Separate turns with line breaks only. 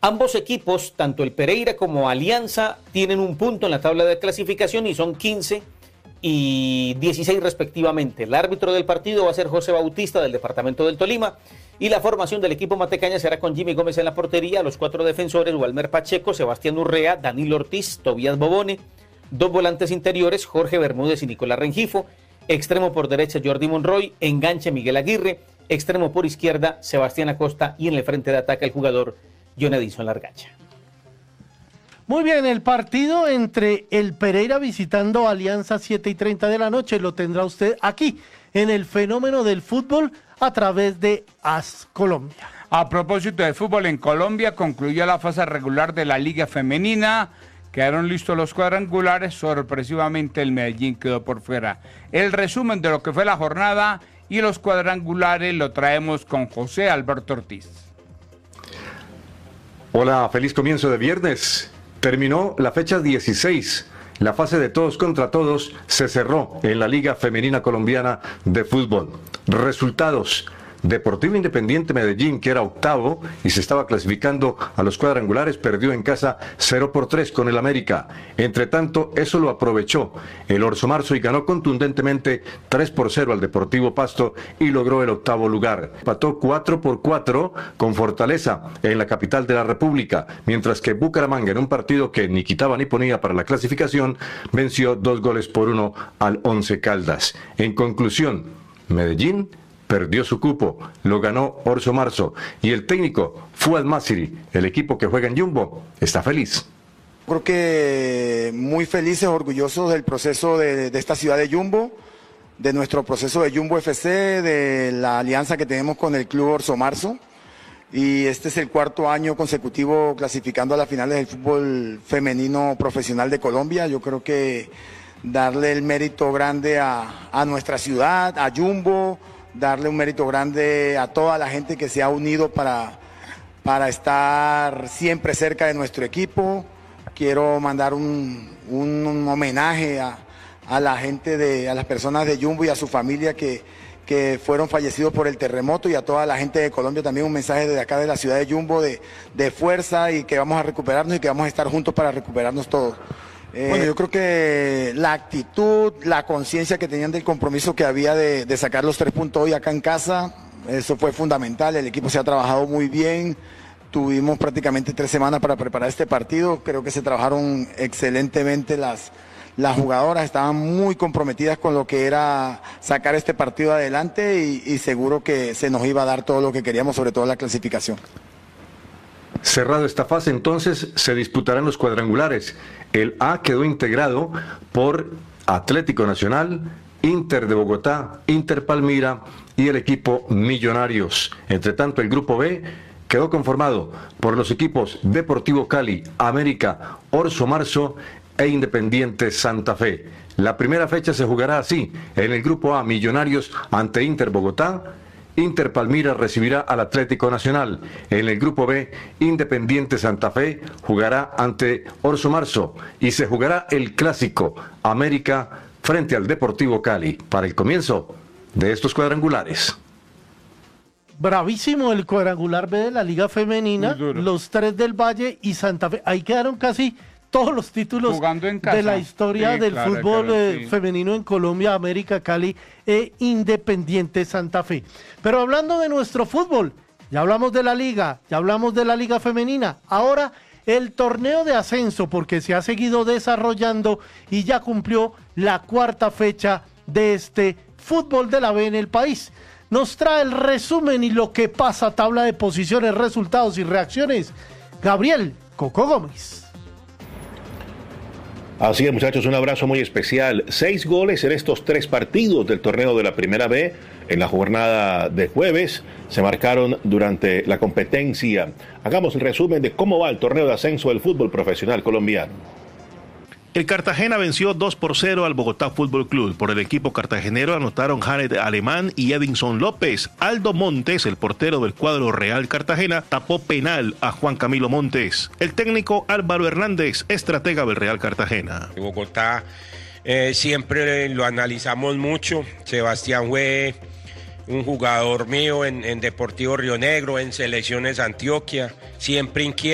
Ambos equipos, tanto el Pereira como Alianza, tienen un punto en la tabla de clasificación y son 15 y 16 respectivamente. El árbitro del partido va a ser José Bautista del departamento del Tolima y la formación del equipo matecaña será con Jimmy Gómez en la portería, los 4 defensores, Walmer Pacheco, Sebastián Urrea, Danilo Ortiz, Tobías Bobone, 2 volantes interiores, Jorge Bermúdez y Nicolás Rengifo, extremo por derecha Jordi Monroy, enganche Miguel Aguirre, extremo por izquierda Sebastián Acosta y en el frente de ataque el jugador John Edison Largacha.
Muy bien, el partido entre el Pereira visitando Alianza 7:30 de la noche lo tendrá usted aquí en el Fenómeno del Fútbol a través de AS Colombia.
A propósito de fútbol, en Colombia concluyó la fase regular de la Liga Femenina. Quedaron listos los cuadrangulares, sorpresivamente el Medellín quedó por fuera. El resumen de lo que fue la jornada y los cuadrangulares lo traemos con José Alberto Ortiz.
Hola, feliz comienzo de viernes. Terminó la fecha 16. La fase de todos contra todos se cerró en la Liga Femenina Colombiana de Fútbol. Resultados: Deportivo Independiente Medellín, que era octavo y se estaba clasificando a los cuadrangulares, perdió en casa 0-3 con el América. Entre tanto, eso lo aprovechó el Orso Marzo y ganó contundentemente 3-0 al Deportivo Pasto y logró el octavo lugar. Empató 4-4 con Fortaleza en la capital de la República, mientras que Bucaramanga, en un partido que ni quitaba ni ponía para la clasificación, venció 2-1 al Once Caldas. En conclusión, Medellín perdió su cupo, lo ganó Orso Marzo y el técnico Fuad Masiri, el equipo que juega en Jumbo, está feliz.
Creo que muy felices, orgullosos del proceso de esta ciudad de Jumbo, de nuestro proceso de Jumbo FC, de la alianza que tenemos con el club Orso Marzo. Y este es el 4º año consecutivo clasificando a las finales del fútbol femenino profesional de Colombia. Yo creo que darle el mérito grande a nuestra ciudad, a Jumbo, darle un mérito grande a toda la gente que se ha unido para estar siempre cerca de nuestro equipo. Quiero mandar un homenaje a la gente, a las personas de Jumbo y a su familia que fueron fallecidos por el terremoto, y a toda la gente de Colombia también un mensaje desde acá de la ciudad de Jumbo de fuerza, y que vamos a recuperarnos y que vamos a estar juntos para recuperarnos todos. Bueno, yo creo que la actitud, la conciencia que tenían del compromiso que había de sacar los 3 puntos hoy acá en casa, eso fue fundamental. El equipo se ha trabajado muy bien, tuvimos prácticamente 3 semanas para preparar este partido, creo que se trabajaron excelentemente las jugadoras, estaban muy comprometidas con lo que era sacar este partido adelante y seguro que se nos iba a dar todo lo que queríamos, sobre todo la clasificación.
Cerrado esta fase, entonces, se disputarán los cuadrangulares. El A quedó integrado por Atlético Nacional, Inter de Bogotá, Inter Palmira y el equipo Millonarios. Entre tanto, el grupo B quedó conformado por los equipos Deportivo Cali, América, Orso Marzo e Independiente Santa Fe. La primera fecha se jugará así: en el grupo A, Millonarios ante Inter Bogotá, Inter Palmira recibirá al Atlético Nacional. En el grupo B, Independiente Santa Fe jugará ante Orso Marzo y se jugará el clásico América frente al Deportivo Cali para el comienzo de estos cuadrangulares.
Bravísimo el cuadrangular B de la Liga Femenina, los 3 del Valle y Santa Fe. Ahí quedaron casi todos los títulos de la historia del fútbol femenino en Colombia: América, Cali e Independiente Santa Fe. Pero hablando de nuestro fútbol, ya hablamos de la Liga, ya hablamos de la Liga Femenina, ahora el torneo de ascenso, porque se ha seguido desarrollando y ya cumplió la 4ª fecha de este fútbol de la B en el país. Nos trae el resumen y lo que pasa, tabla de posiciones, resultados y reacciones, Gabriel Coco Gómez.
Así es, muchachos, un abrazo muy especial. 6 goles en estos 3 partidos del torneo de la Primera B en la jornada de jueves se marcaron durante la competencia. Hagamos el resumen de cómo va el torneo de ascenso del fútbol profesional colombiano.
El Cartagena venció 2-0 al Bogotá Fútbol Club. Por el equipo cartagenero anotaron Janet Alemán y Edinson López. Aldo Montes, el portero del cuadro Real Cartagena, tapó penal a Juan Camilo Montes. El técnico Álvaro Hernández, estratega del Real Cartagena.
Bogotá siempre lo analizamos mucho. Sebastián fue un jugador mío en Deportivo Río Negro, en Selecciones Antioquia, siempre inquieto.